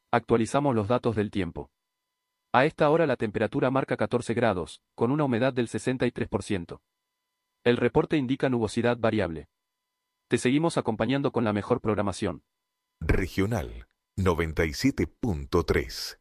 Actualizamos los datos del tiempo. A esta hora la temperatura marca 14 grados, con una humedad del 63%. El reporte indica nubosidad variable. Te seguimos acompañando con la mejor programación. Regional 97.3.